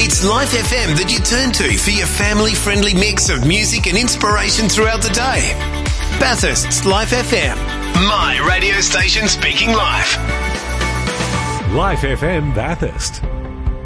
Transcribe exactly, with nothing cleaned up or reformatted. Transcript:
It's Life F M that you turn to for your family-friendly mix of music and inspiration throughout the day. Bathurst's Life F M. My radio station speaking life. Life F M Bathurst.